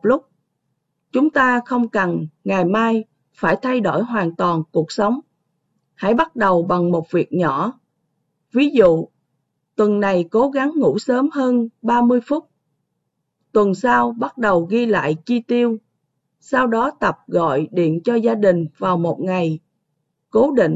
một lúc. Chúng ta không cần ngày mai phải thay đổi hoàn toàn cuộc sống. Hãy bắt đầu bằng một việc nhỏ. Ví dụ, tuần này cố gắng ngủ sớm hơn 30 phút. Tuần sau bắt đầu ghi lại chi tiêu. Sau đó tập gọi điện cho gia đình vào một ngày cố định.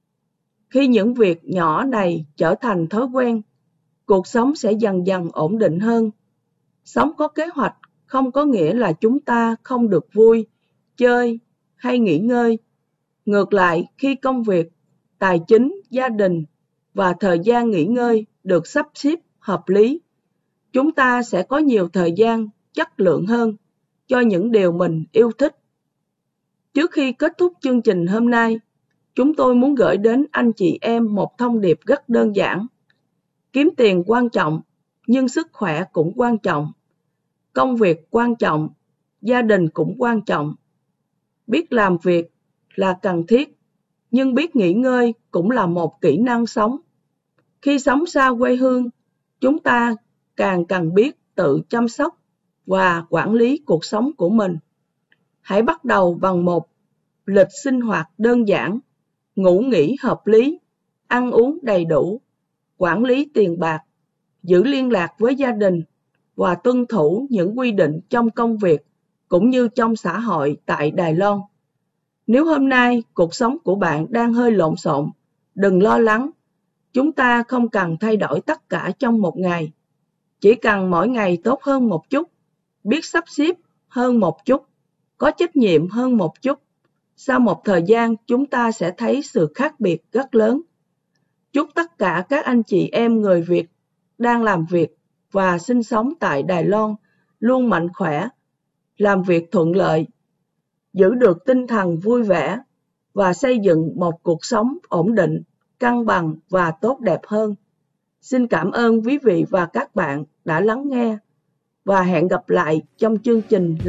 Khi những việc nhỏ này trở thành thói quen, cuộc sống sẽ dần dần ổn định hơn. Sống có kế hoạch không có nghĩa là chúng ta không được vui, chơi hay nghỉ ngơi. Ngược lại, khi công việc, tài chính, gia đình và thời gian nghỉ ngơi được sắp xếp hợp lý, chúng ta sẽ có nhiều thời gian chất lượng hơn cho những điều mình yêu thích. Trước khi kết thúc chương trình hôm nay, chúng tôi muốn gửi đến anh chị em một thông điệp rất đơn giản. Kiếm tiền quan trọng, nhưng sức khỏe cũng quan trọng. Công việc quan trọng, gia đình cũng quan trọng. Biết làm việc là cần thiết, nhưng biết nghỉ ngơi cũng là một kỹ năng sống. Khi sống xa quê hương, chúng ta càng cần biết tự chăm sóc và quản lý cuộc sống của mình. Hãy bắt đầu bằng một lịch sinh hoạt đơn giản, ngủ nghỉ hợp lý, ăn uống đầy đủ, quản lý tiền bạc, giữ liên lạc với gia đình và tuân thủ những quy định trong công việc cũng như trong xã hội tại Đài Loan. Nếu hôm nay cuộc sống của bạn đang hơi lộn xộn, đừng lo lắng. Chúng ta không cần thay đổi tất cả trong một ngày. Chỉ cần mỗi ngày tốt hơn một chút, biết sắp xếp hơn một chút, có trách nhiệm hơn một chút. Sau một thời gian, chúng ta sẽ thấy sự khác biệt rất lớn. Chúc tất cả các anh chị em người Việt đang làm việc và sinh sống tại Đài Loan luôn mạnh khỏe, làm việc thuận lợi, giữ được tinh thần vui vẻ và xây dựng một cuộc sống ổn định, cân bằng và tốt đẹp hơn. Xin cảm ơn quý vị và các bạn đã lắng nghe và hẹn gặp lại trong chương trình